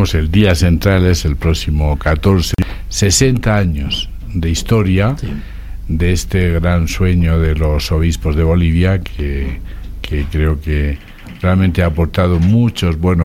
Pues el día central es el próximo 14, 60 años de historia, sí, de este gran sueño de los obispos de Bolivia, que creo que realmente ha aportado muchos buenos